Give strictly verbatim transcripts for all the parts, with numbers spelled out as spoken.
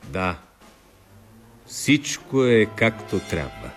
Да, всичко е както трябва.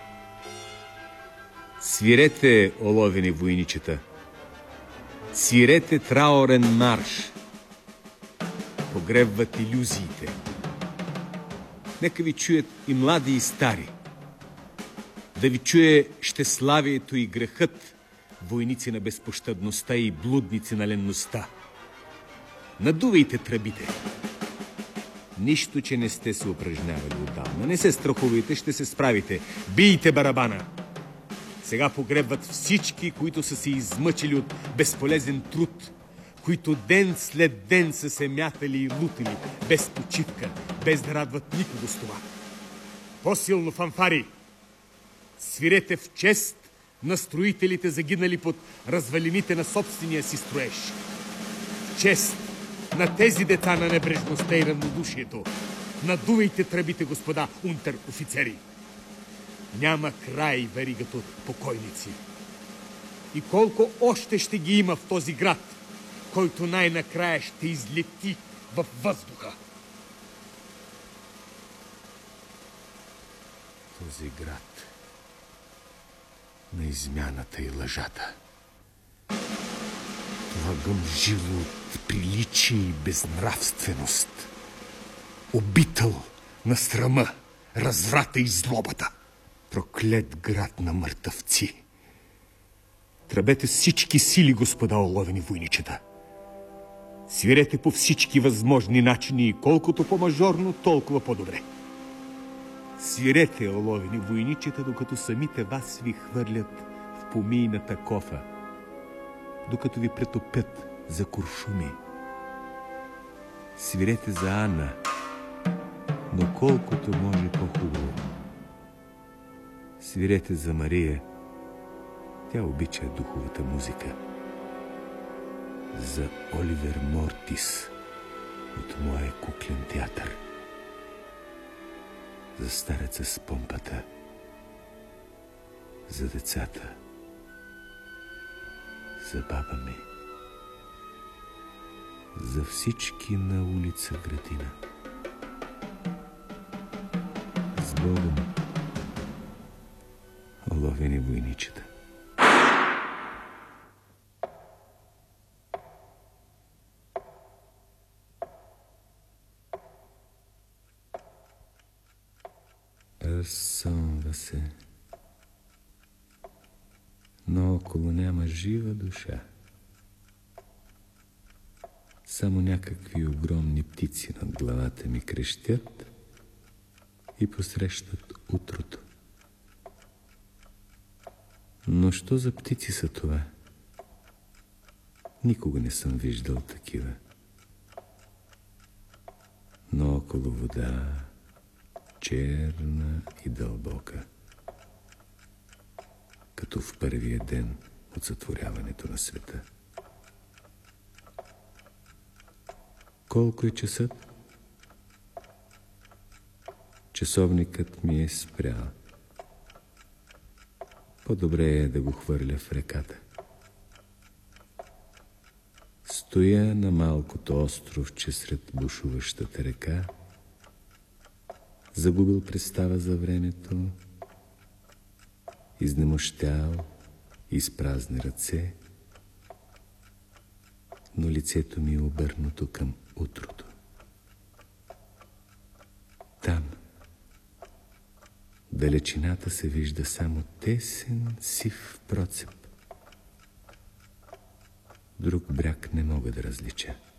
Свирете, оловени войничета. Свирете траурен марш. Погребват илюзиите. Нека ви чуят и млади, и стари. Да ви чуе щеславието и грехът, войници на безпощадността и блудници на ленността. Надувайте тръбите. Нищо, че не сте се упражнявали отдавна. Не се страхувайте, ще се справите. Бийте барабана! Сега погребват всички, които са се измъчили от безполезен труд, които ден след ден са се мятали и лутали, без почивка, без да радват никого с това. По-силно, фанфари! Свирете в чест на строителите, загинали под развалините на собствения си строеж. В чест на тези деца на небрежността и равнодушието. Надувайте тръбите, господа унтер-офицери. Няма край веригата от покойници. И колко още ще ги има в този град, който най-накрая ще излети във въздуха. Този град на измяната и лъжата. Това гъмжило от приличие и безнравственост. Обител на срама, разврата и злобата. Проклет град на мъртъвци. Тръбете всички сили, господа оловени войничета. Свирете по всички възможни начини и колкото по-мажорно, толкова по-добре. Свирете, оловени войничета, докато самите вас ви хвърлят в помийната кофа, докато ви претопят за куршуми. Свирете за Анна, но колкото може по-хубаво. Свирете за Мария, тя обича духовата музика. За Оливер Мортис от моя куклен театър. За стареца с помпата. За децата. За баба ми. За всички на улица Градина. С Богом, оловени войничета. Разсъмва се, но около няма жива душа. Само някакви огромни птици над главата ми крещят и посрещат утрото. Но що за птици са това? Никога не съм виждал такива. Но около вода, черна и дълбока, като в първия ден от сътворяването на света. Колко е часът? Часовникът ми е спрял. По-добре е да го хвърля в реката. Стоя на малкото островче сред бушуващата река, загубил представа за времето, изнемощял и с празни ръце, но лицето ми е обърнато към утрото. Там, далечината се вижда само тесен, сив процеп. Друг бряг не мога да различа.